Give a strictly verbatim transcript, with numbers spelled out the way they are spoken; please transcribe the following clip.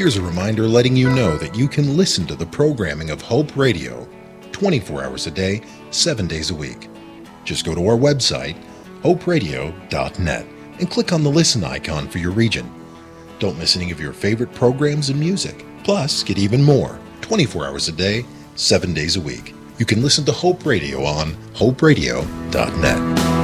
Here's a reminder letting you know that you can listen to the programming of Hope Radio twenty-four hours a day, seven days a week. Just go to our website, hope radio dot net, and click on the listen icon for your region. Don't miss any of your favorite programs and music. Plus, get even more twenty-four hours a day, seven days a week. You can listen to Hope Radio on hope radio dot net.